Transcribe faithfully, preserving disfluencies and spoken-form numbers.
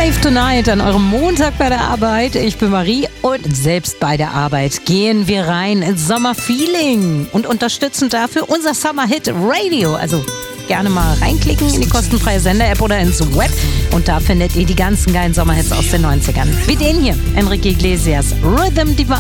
Live Tonight an eurem Montag bei der Arbeit. Ich bin Marie und selbst bei der Arbeit gehen wir rein ins Sommerfeeling und unterstützen dafür unser Summer-Hit Radio. Also gerne mal reinklicken in die kostenfreie Sender-App oder ins Web und da findet ihr die ganzen geilen Sommerhits aus den neunzigern. Wie den hier, Enrique Iglesias, Rhythm Divine.